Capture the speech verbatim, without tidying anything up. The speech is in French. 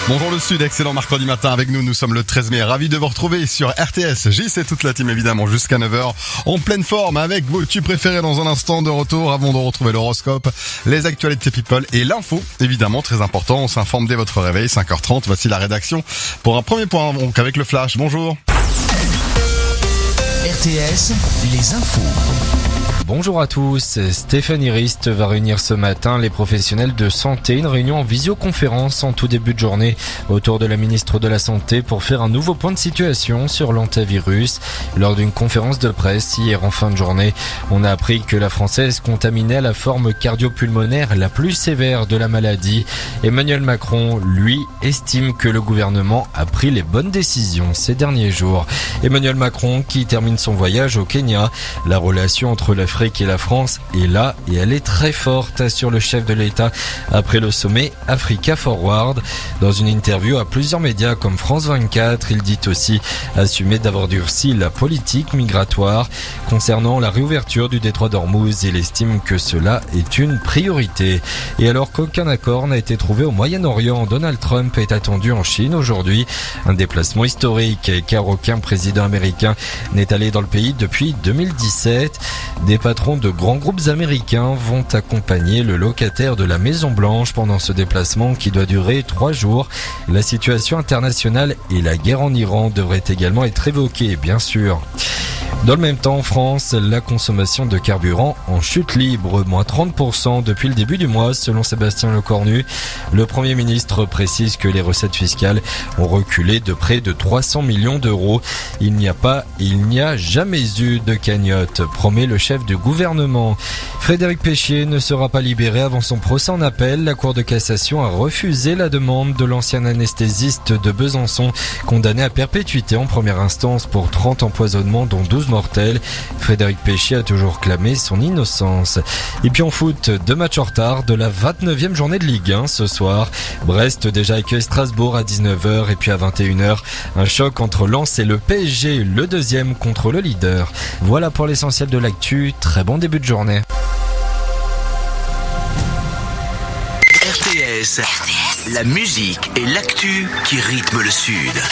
Bonjour le Sud, excellent mercredi matin avec nous, nous sommes le treize mai, ravis de vous retrouver sur R T S, J C toute la team évidemment jusqu'à neuf heures, en pleine forme avec vos tubes préférés dans un instant de retour avant de retrouver l'horoscope, les actualités people et l'info, évidemment très important, on s'informe dès votre réveil, cinq heures trente, voici la rédaction pour un premier point donc avec le flash, bonjour. R T S, les infos. Bonjour à tous, Stéphanie Rist va réunir ce matin les professionnels de santé, une réunion en visioconférence en tout début de journée autour de la ministre de la Santé pour faire un nouveau point de situation sur l'hantavirus. Lors d'une conférence de presse hier en fin de journée, on a appris que la Française contaminait la forme cardio-pulmonaire la plus sévère de la maladie. Emmanuel Macron, lui, estime que le gouvernement a pris les bonnes décisions ces derniers jours. Emmanuel Macron qui termine son voyage au Kenya, la relation entre la l'Afrique et la France est là et elle est très forte, assure le chef de l'État après le sommet Africa Forward. Dans une interview à plusieurs médias comme France vingt-quatre, il dit aussi assumer d'avoir durci la politique migratoire. Concernant la réouverture du détroit d'Ormuz, il estime que cela est une priorité. Et alors qu'aucun accord n'a été trouvé au Moyen-Orient, Donald Trump est attendu en Chine aujourd'hui. Un déplacement historique car aucun président américain n'est allé dans le pays depuis deux mille dix-sept. Des patrons de grands groupes américains vont accompagner le locataire de la Maison Blanche pendant ce déplacement qui doit durer trois jours. La situation internationale et la guerre en Iran devraient également être évoquées, bien sûr. Dans le même temps, en France, la consommation de carburant en chute libre, moins trente pour cent depuis le début du mois, selon Sébastien Lecornu. Le Premier ministre précise que les recettes fiscales ont reculé de près de trois cents millions d'euros. Il n'y a pas, il n'y a jamais eu de cagnotte, promet le chef du gouvernement. Frédéric Péchier ne sera pas libéré avant son procès en appel. La Cour de cassation a refusé la demande de l'ancien anesthésiste de Besançon, condamné à perpétuité en première instance pour trente empoisonnements dont douze mortels. Frédéric Péchier a toujours clamé son innocence. Et puis en foot, deux matchs en retard de la vingt-neuvième journée de Ligue un ce soir. Brest déjà accueille Strasbourg à dix-neuf heures et puis à vingt et une heures, un choc entre Lens et le P S G, le deuxième contre le leader. Voilà pour l'essentiel de l'actu, très bon début de journée. R T S, la musique et l'actu qui rythment le Sud.